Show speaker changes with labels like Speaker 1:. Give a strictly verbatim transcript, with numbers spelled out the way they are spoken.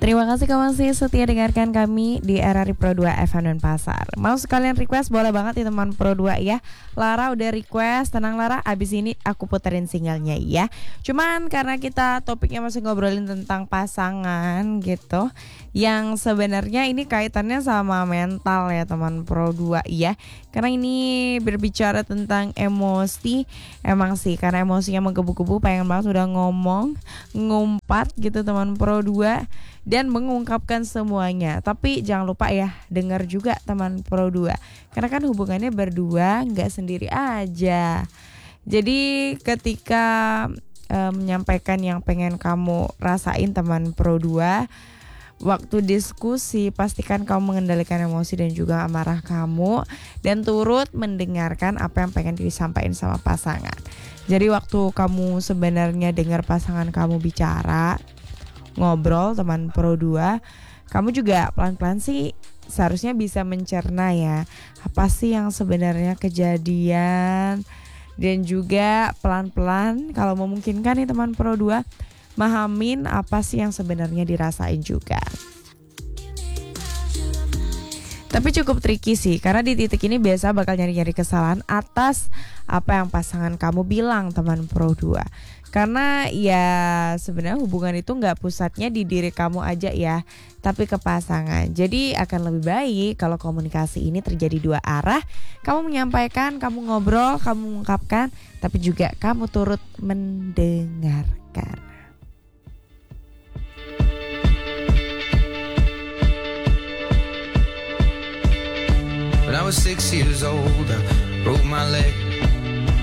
Speaker 1: Terima kasih kamu masih setia dengarkan kami di R R I Pro dua F M dan Pasar. Mau sekalian request boleh banget ya teman Pro dua ya. Lara udah request, tenang Lara, abis ini aku puterin singlenya ya. Cuman karena kita topiknya masih ngobrolin tentang pasangan gitu, yang sebenarnya ini kaitannya sama mental ya teman Pro dua ya. Karena ini berbicara tentang emosi, emang sih karena emosinya menggebu-gebu pengen banget udah ngomong, ngumpat gitu teman Pro dua dan mengungkapkan semuanya. Tapi jangan lupa ya, dengar juga teman Pro dua. Karena kan hubungannya berdua, nggak sendiri aja. Jadi ketika e, menyampaikan yang pengen kamu rasain teman Pro dua, waktu diskusi pastikan kamu mengendalikan emosi dan juga amarah kamu dan turut mendengarkan apa yang pengen disampaikan sama pasangan. Jadi waktu kamu sebenarnya dengar pasangan kamu bicara, ngobrol teman Pro dua, kamu juga pelan-pelan sih seharusnya bisa mencerna ya apa sih yang sebenarnya kejadian, dan juga pelan-pelan kalau memungkinkan nih teman Pro dua mahamin apa sih yang sebenarnya dirasain juga. Tapi cukup tricky sih, karena di titik ini biasa bakal nyari-nyari kesalahan atas apa yang pasangan kamu bilang teman Pro dua. Karena ya sebenarnya hubungan itu gak pusatnya di diri kamu aja ya, tapi ke pasangan. Jadi akan lebih baik kalau komunikasi ini terjadi dua arah. Kamu menyampaikan, kamu ngobrol, kamu mengungkapkan, tapi juga kamu turut mendengarkan.
Speaker 2: When I was six years old, I broke my leg.